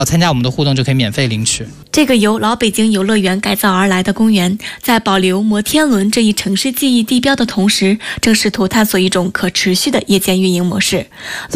参加我们的互动就可以免费领取。 这个由老北京游乐园改造而来的公园，在保留摩天轮这一城市记忆地标的同时，正试图探索一种可持续的夜间运营模式。